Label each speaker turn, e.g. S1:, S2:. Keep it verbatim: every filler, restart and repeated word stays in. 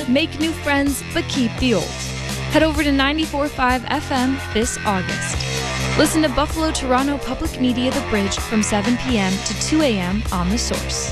S1: Make new friends, but keep the old. Head over to ninety-four point five F M this August. Listen to Buffalo Toronto Public Media The Bridge from seven p.m. to two a.m. on The Source.